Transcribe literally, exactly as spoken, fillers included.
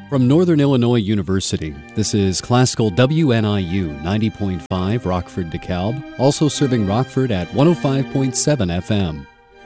From Northern Illinois University, this is Classical W N I U ninety point five Rockford DeKalb, also serving Rockford at one oh five point seven F M.